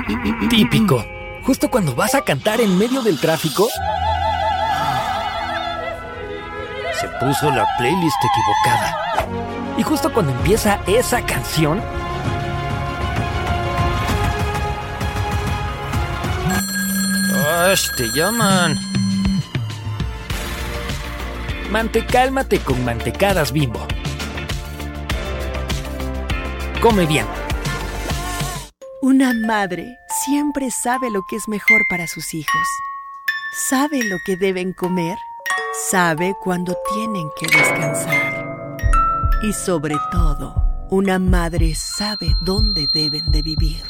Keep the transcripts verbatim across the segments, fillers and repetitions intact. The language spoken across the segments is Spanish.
Típico. Justo cuando vas a cantar en medio del tráfico, se puso la playlist equivocada. Y justo cuando empieza esa canción, ¡ash! Te llaman. Mantecálmate con mantecadas Bimbo. Come bien. Una madre siempre sabe lo que es mejor para sus hijos. Sabe lo que deben comer. Sabe cuándo tienen que descansar. Y sobre todo, una madre sabe dónde deben de vivir.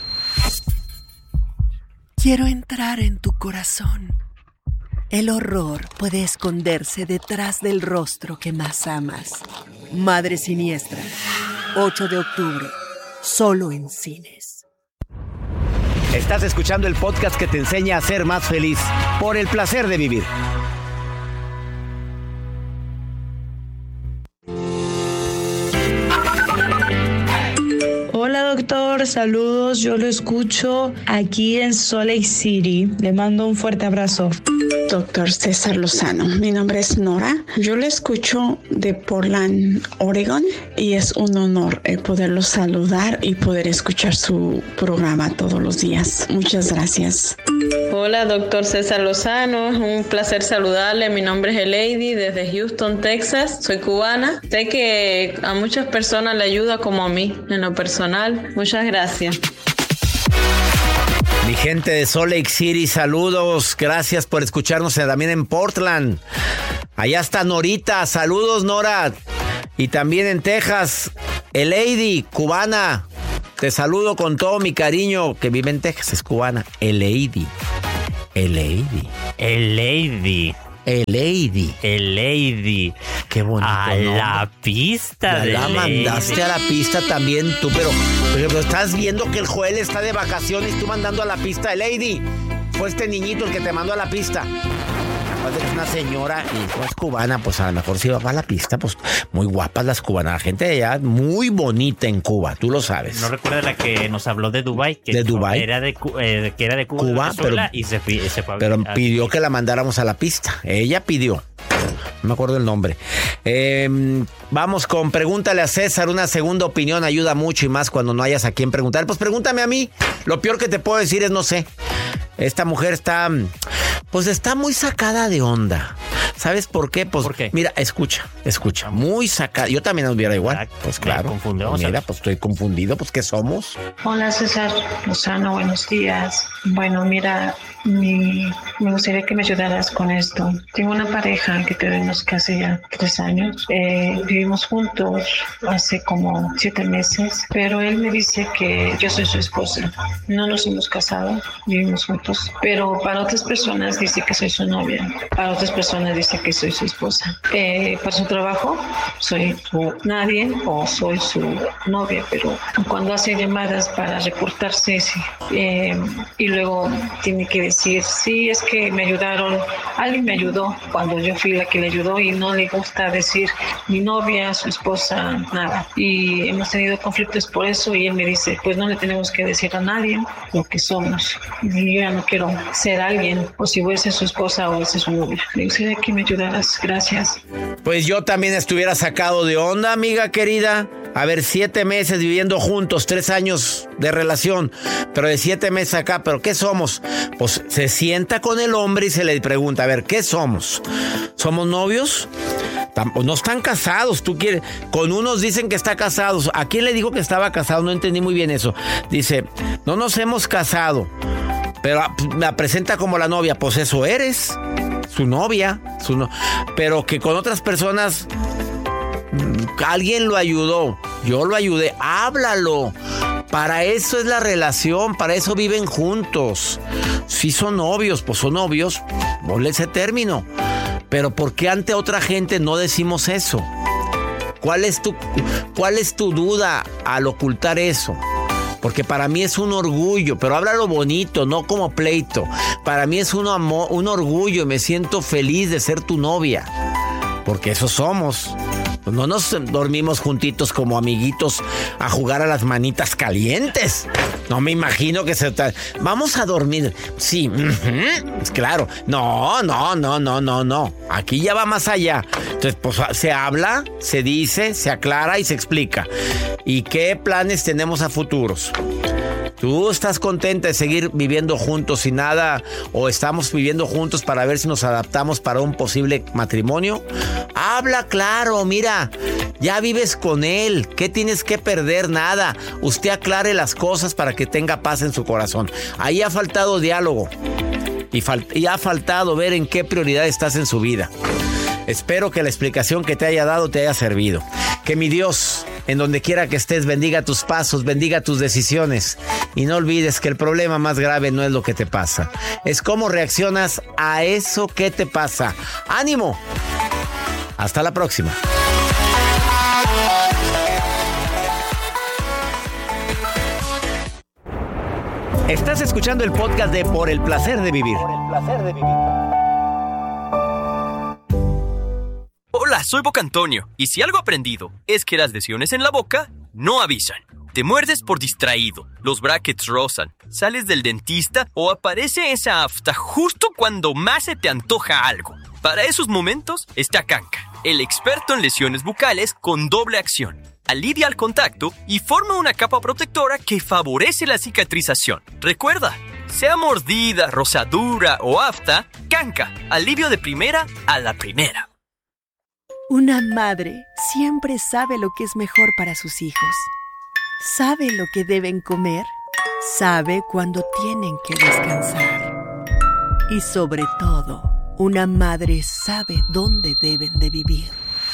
Quiero entrar en tu corazón. El horror puede esconderse detrás del rostro que más amas. Madre Siniestra, ocho de octubre, solo en cines. Estás escuchando el podcast que te enseña a ser más feliz por el placer de vivir. Hola doctor, saludos, yo lo escucho aquí en Salt Lake City. Le mando un fuerte abrazo. Doctor César Lozano, mi nombre es Nora. Yo le escucho de Portland, Oregon, y es un honor eh, poderlo saludar y poder escuchar su programa todos los días. Muchas gracias. Hola, doctor César Lozano, es un placer saludarle. Mi nombre es Elady, desde Houston, Texas. Soy cubana. Sé que a muchas personas le ayuda como a mí, en lo personal. Muchas gracias. Mi gente de Salt Lake City, saludos. Gracias por escucharnos también en Portland. Allá está Norita. Saludos, Nora. Y también en Texas, Elady, cubana. Te saludo con todo mi cariño, que vive en Texas, es cubana. Elady. Elady. Elady. Elady. Elady. Qué bonito, A ¿no? la pista ya de la Lady. mandaste a la pista también tú, pero, pero estás viendo que el Joel está de vacaciones y tú mandando a la pista a Elady. Fue este niñito el que te mandó a la pista. Es una señora y no es cubana, pues a lo mejor si va a la pista, pues muy guapas las cubanas. La gente de allá muy bonita en Cuba, tú lo sabes. ¿No recuerda la que nos habló de Dubái? Que ¿De Dubái? Era de, eh, que era de Cuba, Cuba, de Venezuela, pero, y se, fui, se fue a pero a, pidió que la mandáramos a la pista. Ella pidió. No me acuerdo el nombre. Eh, vamos con Pregúntale a César. Una segunda opinión ayuda mucho y más cuando no hayas a quién preguntar. Pues pregúntame a mí. Lo peor que te puedo decir es no sé. Esta mujer está, pues está muy sacada de onda. ¿Sabes por qué? Pues, ¿Por qué? Mira, escucha, escucha. Muy sacada. Yo también nos hubiera igual. Exacto. Pues Me claro. confundí, vamos a Mira, ver. pues estoy confundido. Pues ¿qué somos? Hola César Lozano, buenos días. Bueno, mira, mi, me gustaría que me ayudaras con esto. Tengo una pareja que tenemos casi ya tres años. Eh, vivimos juntos hace como siete meses, pero él me dice que yo soy su esposa. No nos hemos casado, vivimos juntos, pero para otras personas dice que soy su novia. Para otras personas dice que soy su esposa. Eh, para su trabajo soy su nadie o soy su novia, pero cuando hace llamadas para reportarse sí, eh, y luego tiene que decir, sí, es que me ayudaron, alguien me ayudó cuando yo fui la que le ayudó, y no le gusta decir mi novia, su esposa, nada. Y hemos tenido conflictos por eso, y él me dice, pues no le tenemos que decir a nadie lo que somos. Y yo ya no quiero ser alguien, o si voy a ser su esposa o ser su novia. Me gustaría que me ayudaras. Gracias. Pues yo también estuviera sacado de onda, amiga querida. A ver, siete meses viviendo juntos, tres años de relación, pero de siete meses acá, ¿pero qué somos? Pues se sienta con el hombre y se le pregunta, a ver, ¿qué somos? ¿Somos novios? No están casados, tú quieres. Con unos dicen que está casados. ¿A quién le dijo que estaba casado? No entendí muy bien eso. Dice, no nos hemos casado, pero me presenta como la novia. Pues eso eres, su novia, su no... pero que con otras personas alguien lo ayudó, yo lo ayudé, háblalo. Para eso es la relación, para eso viven juntos. Si son novios, pues son novios, ponle ese término. Pero ¿por qué ante otra gente no decimos eso? ¿Cuál es tu, cuál es tu duda al ocultar eso? Porque para mí es un orgullo, pero háblalo bonito, no como pleito. Para mí es un amor, un orgullo y me siento feliz de ser tu novia. Porque eso somos. Pues no nos dormimos juntitos como amiguitos a jugar a las manitas calientes. No me imagino que se... Tra- Vamos a dormir. Sí, uh-huh, claro. No, no, no, no, no, no. Aquí ya va más allá. Entonces, pues se habla, se dice, se aclara y se explica. ¿Y qué planes tenemos a futuros? ¿Tú estás contenta de seguir viviendo juntos sin nada? ¿O estamos viviendo juntos para ver si nos adaptamos para un posible matrimonio? Habla claro, mira, ya vives con él. ¿Qué tienes que perder? Nada. Usted aclare las cosas para que tenga paz en su corazón. Ahí ha faltado diálogo. Y, fal- y ha faltado ver en qué prioridad estás en su vida. Espero que la explicación que te haya dado te haya servido. Que mi Dios, en donde quiera que estés, bendiga tus pasos, bendiga tus decisiones. Y no olvides que el problema más grave no es lo que te pasa. Es cómo reaccionas a eso que te pasa. ¡Ánimo! Hasta la próxima. Estás escuchando el podcast de Por el Placer de Vivir. Por el Placer de Vivir. Hola, soy Boca Antonio, y si algo aprendido es que las lesiones en la boca no avisan. Te muerdes por distraído, los brackets rozan, sales del dentista o aparece esa afta justo cuando más se te antoja algo. Para esos momentos está Kanka, el experto en lesiones bucales con doble acción. Alivia al contacto y forma una capa protectora que favorece la cicatrización. Recuerda, sea mordida, rozadura o afta, Kanka, alivio de primera a la primera. Una madre siempre sabe lo que es mejor para sus hijos. Sabe lo que deben comer. Sabe cuándo tienen que descansar. Y sobre todo, una madre sabe dónde deben de vivir.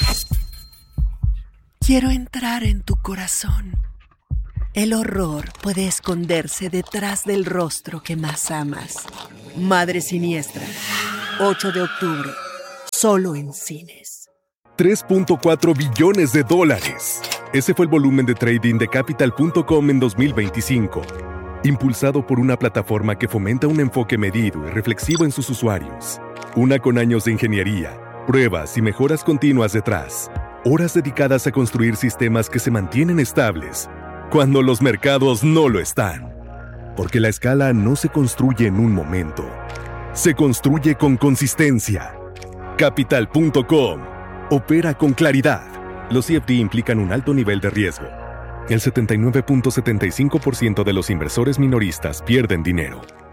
Quiero entrar en tu corazón. El horror puede esconderse detrás del rostro que más amas. Madre Siniestra, ocho de octubre, solo en cines. tres punto cuatro billones de dólares. Ese fue el volumen de trading de Capital punto com en dos mil veinticinco. Impulsado por una plataforma que fomenta un enfoque medido y reflexivo en sus usuarios. Una con años de ingeniería, pruebas y mejoras continuas detrás. Horas dedicadas a construir sistemas que se mantienen estables cuando los mercados no lo están. Porque la escala no se construye en un momento. Se construye con consistencia. Capital punto com. Opera con claridad. Los C F D implican un alto nivel de riesgo. El setenta y nueve punto setenta y cinco por ciento de los inversores minoristas pierden dinero.